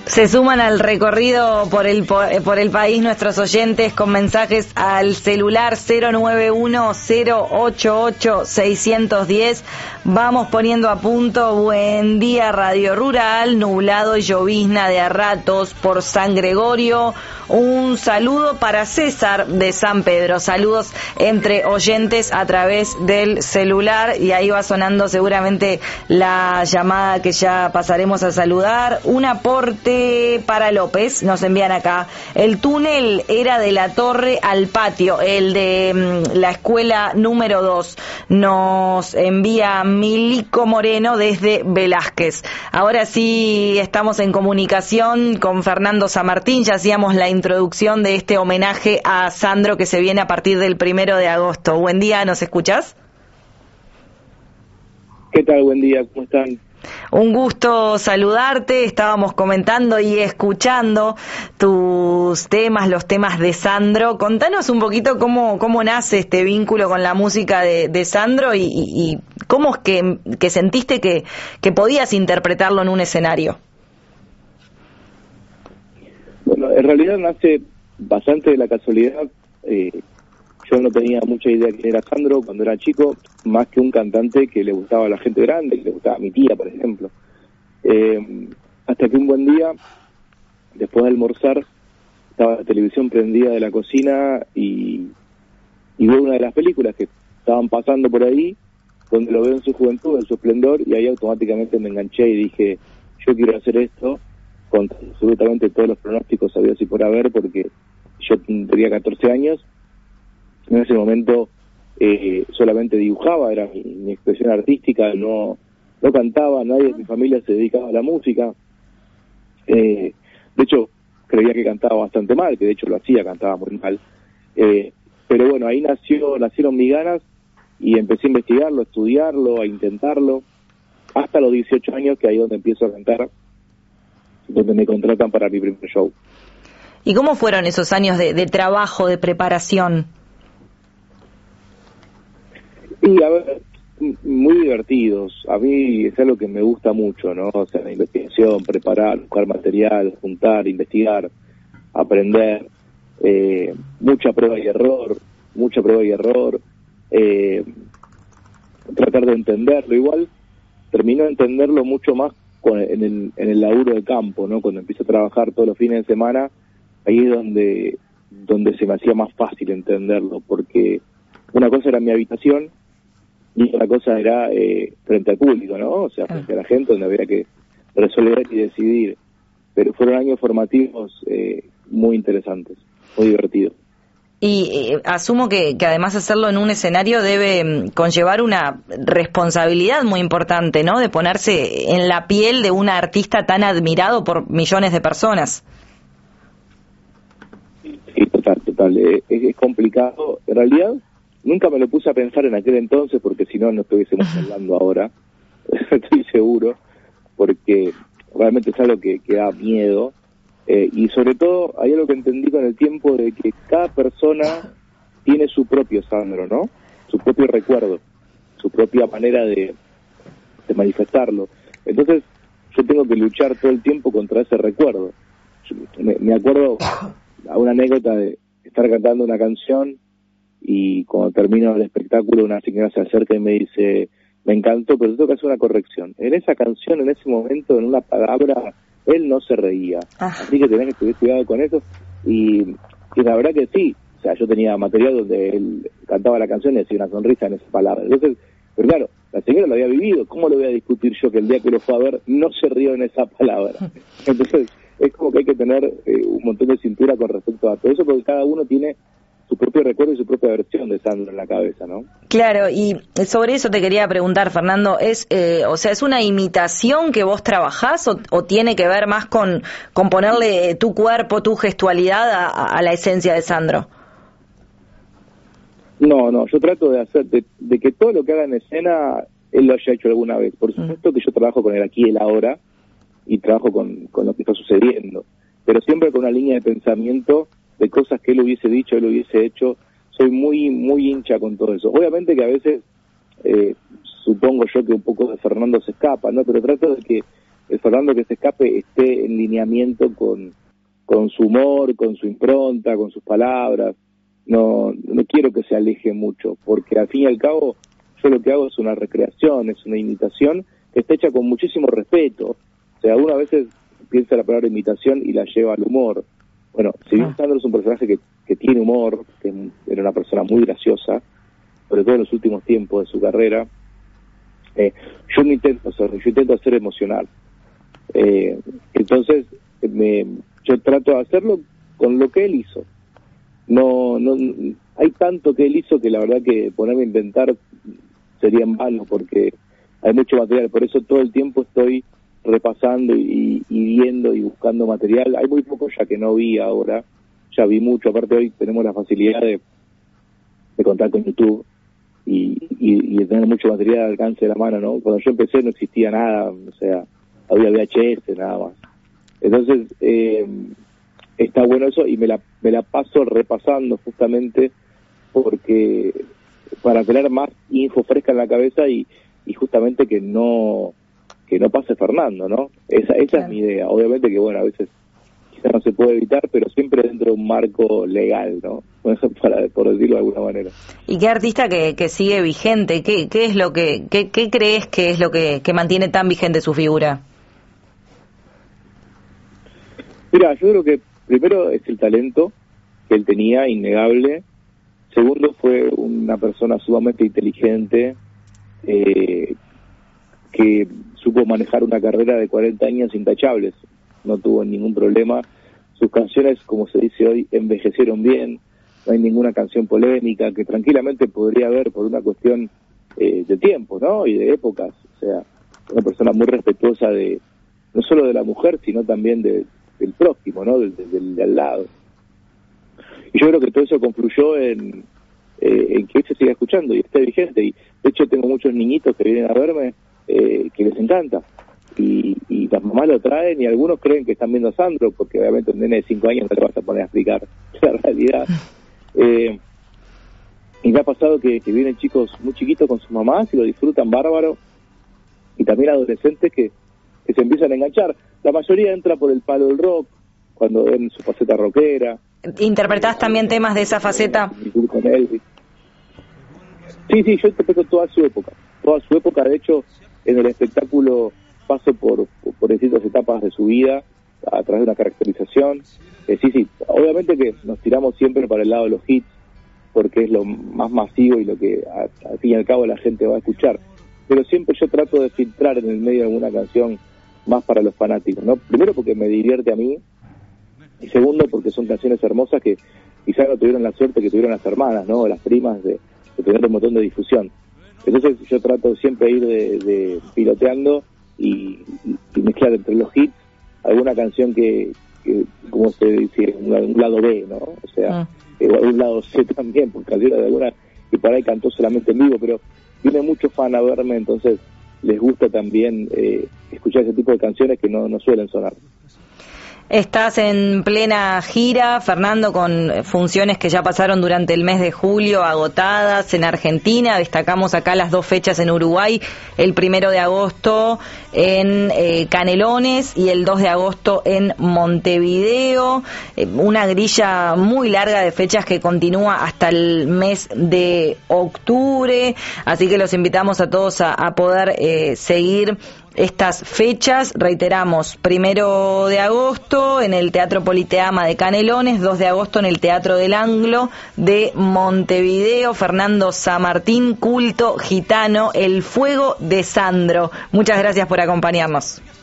Se suman al recorrido por el país nuestros oyentes con mensajes al celular 091-088-610. Vamos poniendo a punto. Buen día, Radio Rural, nublado y llovizna de a ratos por San Gregorio. Un saludo para César de San Pedro. Saludos entre oyentes a través del celular, y ahí va sonando seguramente la llamada que ya pasaremos a saludar. Un aporte para López, nos envían acá. El túnel era de la torre al patio, el de la escuela número 2. Nos envía Milico Moreno desde Velázquez. Ahora sí estamos en comunicación con Fernando Samartín. Ya hacíamos la introducción de este homenaje a Sandro que se viene a partir del 1 de agosto. Buen día, ¿nos escuchás? ¿Qué tal? Buen día, ¿cómo están? Un gusto saludarte. Estábamos comentando y escuchando tus temas, los temas de Sandro. Contanos un poquito cómo nace este vínculo con la música de Sandro y cómo es que sentiste que podías interpretarlo en un escenario. Bueno, en realidad nace bastante de la casualidad. Yo no tenía mucha idea de quién era Sandro cuando era chico, más que un cantante que le gustaba a la gente grande, que le gustaba a mi tía, por ejemplo. Hasta que un buen día, después de almorzar, estaba la televisión prendida de la cocina y veo una de las películas que estaban pasando por ahí, donde lo veo en su juventud, en su esplendor, y ahí automáticamente me enganché y dije, yo quiero hacer esto, con absolutamente todos los pronósticos habidos y por haber, porque yo tenía 14 años. En ese momento solamente dibujaba, era mi expresión artística, no cantaba, nadie de mi familia se dedicaba a la música. De hecho, creía que cantaba bastante mal, que de hecho lo hacía, cantaba muy mal. Pero bueno, ahí nacieron mis ganas y empecé a investigarlo, a estudiarlo, a intentarlo, hasta los 18 años, que ahí es donde empiezo a cantar, donde me contratan para mi primer show. ¿Y cómo fueron esos años de trabajo, de preparación? Y a ver, muy divertidos. A mí es algo que me gusta mucho, ¿no? O sea, la investigación, preparar, buscar material, juntar, investigar, aprender, mucha prueba y error, tratar de entenderlo. Igual termino de entenderlo mucho más en el laburo de campo, ¿no? Cuando empiezo a trabajar todos los fines de semana, ahí es donde se me hacía más fácil entenderlo, porque una cosa era mi habitación y otra cosa era frente al público, ¿no? O sea, frente a la gente, donde había que resolver y decidir. Pero fueron años formativos muy interesantes, muy divertidos. Y asumo que además hacerlo en un escenario debe conllevar una responsabilidad muy importante, ¿no? De ponerse en la piel de un artista tan admirado por millones de personas. Sí, total. Es complicado. En realidad, nunca me lo puse a pensar en aquel entonces, porque si no estuviésemos hablando ahora. Estoy seguro, porque realmente es algo que da miedo. Y sobre todo, hay algo que entendí con el tiempo, de que cada persona tiene su propio Sandro, ¿no? Su propio recuerdo, su propia manera de manifestarlo. Entonces, yo tengo que luchar todo el tiempo contra ese recuerdo. Me acuerdo a una anécdota de estar cantando una canción y cuando termino el espectáculo una señora se acerca y me dice, me encantó, pero tengo que hacer una corrección. En esa canción, en ese momento, en una palabra, él no se reía. Así que tenés que tener cuidado con eso. Y la verdad que sí, o sea, yo tenía material donde él cantaba la canción y decía una sonrisa en esa palabra. Entonces, pero claro, la señora lo había vivido, ¿cómo lo voy a discutir yo que el día que lo fue a ver no se rió en esa palabra? Entonces, es como que hay que tener un montón de cintura con respecto a todo eso, porque cada uno tiene su propio recuerdo y su propia versión de Sandro en la cabeza, ¿no? Claro, y sobre eso te quería preguntar, Fernando, ¿es una imitación que vos trabajás o tiene que ver más con ponerle tu cuerpo, tu gestualidad a la esencia de Sandro? No, yo trato de hacer, de que todo lo que haga en escena, él lo haya hecho alguna vez. Por supuesto que yo trabajo con el aquí y el ahora, y trabajo con lo que está sucediendo, pero siempre con una línea de pensamiento de cosas que él hubiese dicho, él hubiese hecho. Soy muy hincha con todo eso. Obviamente que a veces supongo yo que un poco de Fernando se escapa, ¿no? Pero trato de que el Fernando que se escape esté en lineamiento con su humor, con su impronta, con sus palabras. No quiero que se aleje mucho, porque al fin y al cabo yo lo que hago es una recreación, es una imitación que está hecha con muchísimo respeto. O sea, uno a veces piensa la palabra imitación y la lleva al humor. Bueno, si bien Sandro es un personaje que tiene humor, que era una persona muy graciosa, sobre todo en los últimos tiempos de su carrera, yo no intento hacerlo, yo intento hacer emocional. Entonces, yo trato de hacerlo con lo que él hizo. No hay tanto que él hizo que la verdad que ponerme a inventar sería en vano, porque hay mucho material. Por eso todo el tiempo estoy repasando y viendo y buscando material. Hay muy poco ya que no vi ahora, ya vi mucho. Aparte hoy tenemos la facilidad de contar con YouTube y de tener mucho material al alcance de la mano, ¿no? Cuando yo empecé no existía nada, o sea, había VHS nada más. Entonces está bueno eso, y me la paso repasando justamente porque para tener más info fresca en la cabeza y justamente que no pase Fernando, ¿no? Esa es mi idea. Obviamente que, bueno, a veces quizás no se puede evitar, pero siempre dentro de un marco legal, ¿no? Por decirlo de alguna manera. ¿Y qué artista que sigue vigente? ¿Qué es lo qué crees que es lo que mantiene tan vigente su figura? Mira, yo creo que primero es el talento que él tenía, innegable. Segundo, fue una persona sumamente inteligente, que supo manejar una carrera de 40 años intachables. No tuvo ningún problema. Sus canciones, como se dice hoy, envejecieron bien. No hay ninguna canción polémica, que tranquilamente podría haber por una cuestión de tiempo, ¿no? Y de épocas. O sea, una persona muy respetuosa no solo de la mujer, sino también del prójimo, ¿no? Del de al lado. Y yo creo que todo eso confluyó en que él se siga escuchando y esté vigente. Y de hecho tengo muchos niñitos que vienen a verme que les encanta. Y las mamás lo traen y algunos creen que están viendo a Sandro, porque obviamente un nene de 5 años no le vas a poner a explicar la realidad. Y me ha pasado que vienen chicos muy chiquitos con sus mamás y lo disfrutan bárbaro, y también adolescentes que se empiezan a enganchar. La mayoría entra por el palo del rock, cuando ven su faceta rockera. ¿Interpretás también temas de esa faceta? Sí, yo interpreto toda su época. De hecho, en el espectáculo paso por distintas etapas de su vida a través de una caracterización. Sí, obviamente que nos tiramos siempre para el lado de los hits, porque es lo más masivo y lo que al fin y al cabo la gente va a escuchar. Pero siempre yo trato de filtrar en el medio de alguna canción más para los fanáticos, ¿no? Primero porque me divierte a mí, y segundo porque son canciones hermosas que quizás no tuvieron la suerte que tuvieron las hermanas, ¿no? Las primas de tener un montón de difusión. Entonces yo trato siempre de ir de piloteando y mezclar entre los hits alguna canción que como se dice, un lado B, ¿no? O sea, un lado C también, porque canciones de alguna y por ahí cantó solamente en vivo, pero viene mucho fan a verme, entonces les gusta también escuchar ese tipo de canciones que no suelen sonar. Estás en plena gira, Fernando, con funciones que ya pasaron durante el mes de julio, agotadas en Argentina. Destacamos acá las 2 fechas en Uruguay, el 1 de agosto en Canelones y el 2 de agosto en Montevideo. Una grilla muy larga de fechas que continúa hasta el mes de octubre. Así que los invitamos a todos a poder seguir estas fechas. Reiteramos, 1 de agosto en el Teatro Politeama de Canelones, 2 de agosto en el Teatro del Anglo de Montevideo. Fernando Samartín, culto gitano, El Fuego de Sandro. Muchas gracias por acompañarnos.